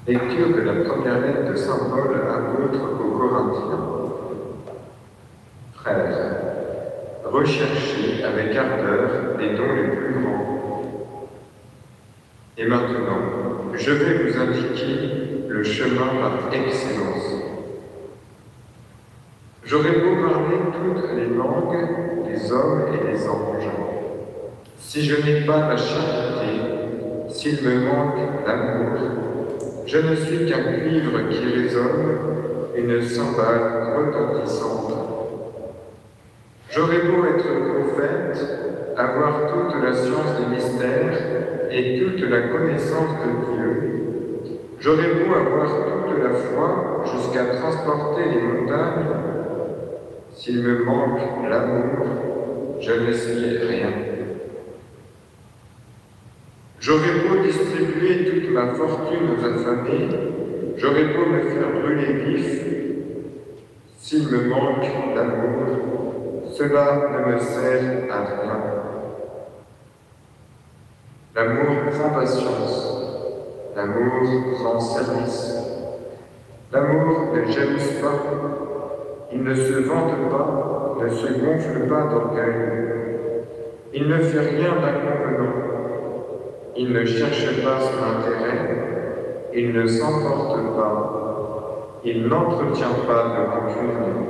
Lecture de la première lettre de saint Paul apôtre aux Corinthiens. Frères, recherchez avec ardeur les dons les plus grands. Et maintenant, je vais vous indiquer le chemin par excellence. J'aurais beau parler toutes les langues des hommes et des anges. Si je n'ai pas la charité, s'il me manque l'amour, je ne suis qu'un cuivre qui résonne, une cymbale retentissante. J'aurais beau être prophète, avoir toute la science des mystères et toute la connaissance de Dieu. J'aurais beau avoir toute la foi jusqu'à transporter les montagnes. S'il me manque l'amour, je ne suis rien. J'aurais beau distribuer toute ma fortune aux affamés, j'aurais beau me faire brûler vif. S'il me manque l'amour, cela ne me sert à rien. L'amour prend patience, l'amour rend service. L'amour ne jalouse pas, il ne se vante pas, ne se gonfle pas d'orgueil. Il ne fait rien d'inconvenant. Il ne cherche pas son intérêt, il ne s'emporte pas, il n'entretient pas de rancune.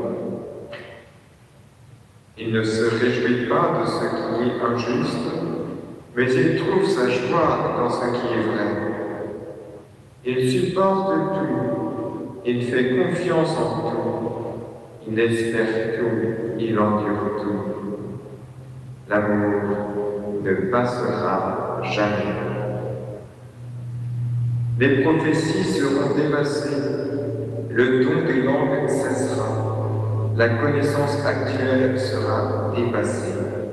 Il ne se réjouit pas de ce qui est injuste, mais il trouve sa joie dans ce qui est vrai. Il supporte tout, il fait confiance en tout, il espère tout, il endure tout. L'amour ne passera jamais. Les prophéties seront dépassées, le don des langues cessera, la connaissance actuelle sera dépassée.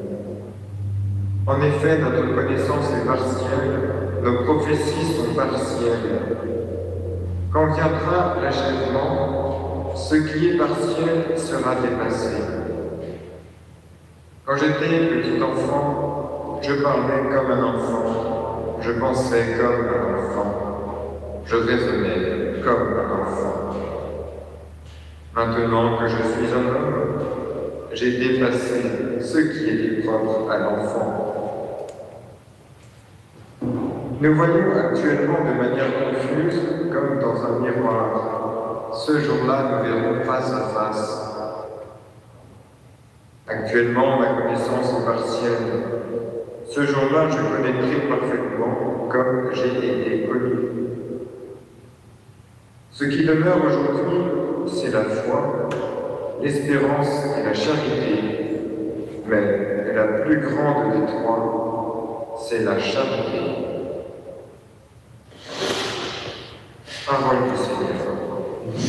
En effet, notre connaissance est partielle, nos prophéties sont partielles. Quand viendra l'achèvement, ce qui est partiel sera dépassé. Quand j'étais petit enfant, je parlais comme un enfant, je pensais comme un enfant, je raisonnais comme un enfant. Maintenant que je suis un homme, j'ai dépassé ce qui était propre à l'enfant. Nous voyons actuellement de manière confuse, comme dans un miroir. Ce jour-là, nous verrons face à face. Actuellement, ma connaissance est partielle. Ce jour-là, je connaîtrai parfaitement comme j'ai été connu. Ce qui demeure aujourd'hui, c'est la foi, l'espérance et la charité. Mais la plus grande des trois, c'est la charité. Parole du Seigneur.